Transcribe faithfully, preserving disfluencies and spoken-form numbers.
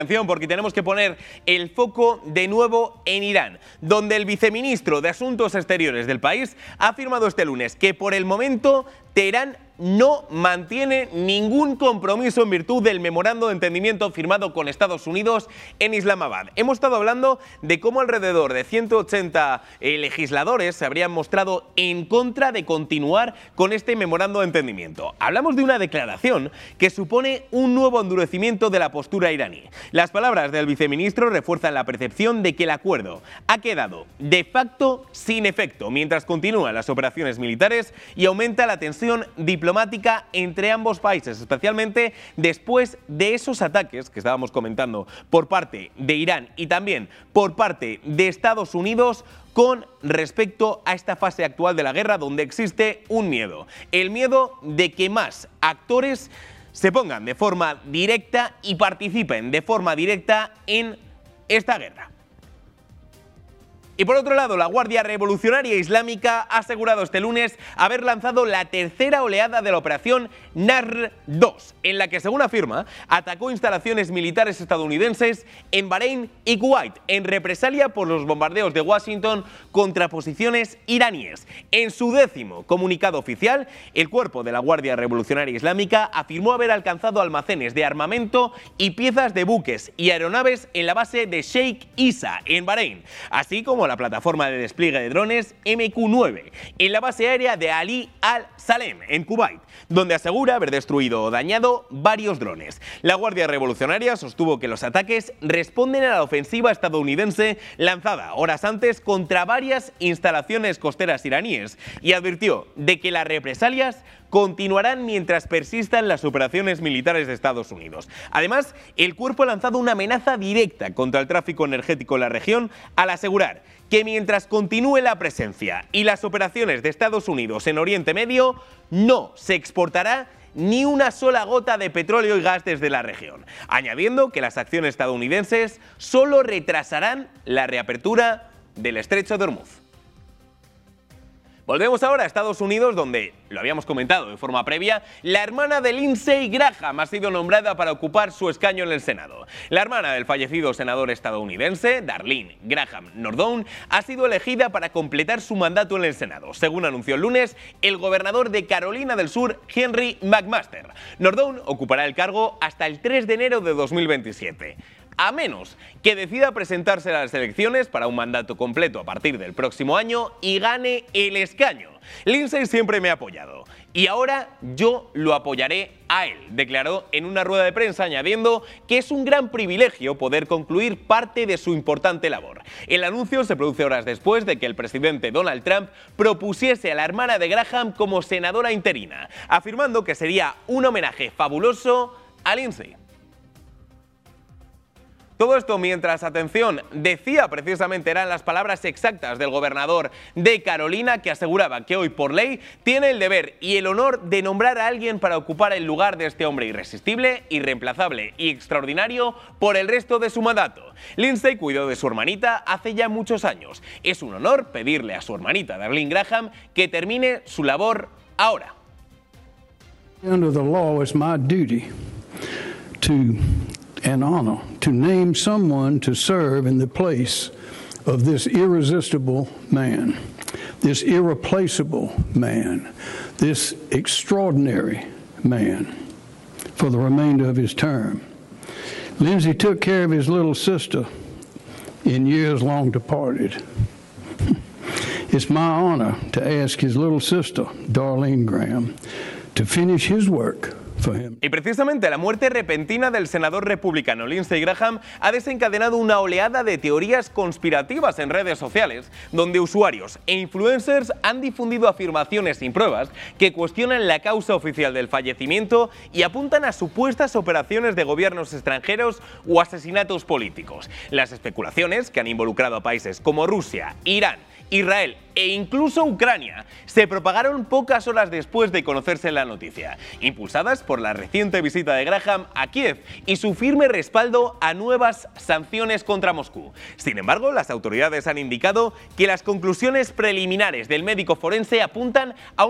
Atención, porque tenemos que poner el foco de nuevo en Irán, donde el viceministro de Asuntos Exteriores del país ha afirmado este lunes que por el momento Teherán no mantiene ningún compromiso en virtud del memorando de entendimiento firmado con Estados Unidos en Islamabad. Hemos estado hablando de cómo alrededor de ciento ochenta eh, legisladores se habrían mostrado en contra de continuar con este memorando de entendimiento. Hablamos de una declaración que supone un nuevo endurecimiento de la postura iraní. Las palabras del viceministro refuerzan la percepción de que el acuerdo ha quedado de facto sin efecto mientras continúan las operaciones militares y aumenta la tensión diplomática entre ambos países, especialmente después de esos ataques que estábamos comentando por parte de Irán y también por parte de Estados Unidos con respecto a esta fase actual de la guerra, donde existe un miedo, el miedo de que más actores se pongan de forma directa y participen de forma directa en esta guerra. Y por otro lado, la Guardia Revolucionaria Islámica ha asegurado este lunes haber lanzado la tercera oleada de la operación Nahr dos, en la que, según afirma, atacó instalaciones militares estadounidenses en Bahrein y Kuwait, en represalia por los bombardeos de Washington contra posiciones iraníes. En su décimo comunicado oficial, el cuerpo de la Guardia Revolucionaria Islámica afirmó haber alcanzado almacenes de armamento y piezas de buques y aeronaves en la base de Sheikh Isa, en Bahrein, así como la plataforma de despliegue de drones M Q nueve en la base aérea de Ali al-Salem en Kuwait, donde asegura haber destruido o dañado varios drones. La Guardia Revolucionaria sostuvo que los ataques responden a la ofensiva estadounidense lanzada horas antes contra varias instalaciones costeras iraníes y advirtió de que las represalias continuarán mientras persistan las operaciones militares de Estados Unidos. Además, el cuerpo ha lanzado una amenaza directa contra el tráfico energético en la región al asegurar que mientras continúe la presencia y las operaciones de Estados Unidos en Oriente Medio, no se exportará ni una sola gota de petróleo y gas desde la región, añadiendo que las acciones estadounidenses solo retrasarán la reapertura del Estrecho de Hormuz. Volvemos ahora a Estados Unidos, donde, lo habíamos comentado de forma previa, la hermana de Lindsey Graham ha sido nombrada para ocupar su escaño en el Senado. La hermana del fallecido senador estadounidense, Darlene Graham Nordone, ha sido elegida para completar su mandato en el Senado, según anunció el lunes el gobernador de Carolina del Sur, Henry McMaster. Nordone ocupará el cargo hasta el tres de enero de dos mil veintisiete. A menos que decida presentarse a las elecciones para un mandato completo a partir del próximo año y gane el escaño. Lindsey siempre me ha apoyado y ahora yo lo apoyaré a él, declaró en una rueda de prensa, añadiendo que es un gran privilegio poder concluir parte de su importante labor. El anuncio se produce horas después de que el presidente Donald Trump propusiese a la hermana de Graham como senadora interina, afirmando que sería un homenaje fabuloso a Lindsey. Todo esto mientras, atención, decía precisamente, eran las palabras exactas del gobernador de Carolina, que aseguraba que hoy por ley tiene el deber y el honor de nombrar a alguien para ocupar el lugar de este hombre irresistible, irreemplazable y extraordinario por el resto de su mandato. Lindsey cuidó de su hermanita hace ya muchos años. Es un honor pedirle a su hermanita Darlene Graham que termine su labor ahora. Under the law, it's my duty to an honor to name someone to serve in the place of this irresistible man, this irreplaceable man, this extraordinary man for the remainder of his term. Lindsey took care of his little sister in years long departed. It's my honor to ask his little sister, Darlene Graham, to finish his work. Y precisamente la muerte repentina del senador republicano Lindsey Graham ha desencadenado una oleada de teorías conspirativas en redes sociales, donde usuarios e influencers han difundido afirmaciones sin pruebas que cuestionan la causa oficial del fallecimiento y apuntan a supuestas operaciones de gobiernos extranjeros o asesinatos políticos. Las especulaciones, que han involucrado a países como Rusia, Irán, Israel e incluso Ucrania, se propagaron pocas horas después de conocerse la noticia, impulsadas por la reciente visita de Graham a Kiev y su firme respaldo a nuevas sanciones contra Moscú. Sin embargo, las autoridades han indicado que las conclusiones preliminares del médico forense apuntan a un